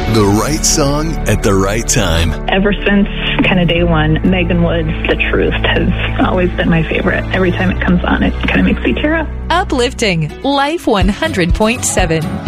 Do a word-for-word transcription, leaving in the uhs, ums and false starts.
The right song at the right time. Ever since kind of day one, Megan Wood's The Truth has always been my favorite. Every time it comes on, it kind of makes me tear up. Uplifting Life one hundred point seven.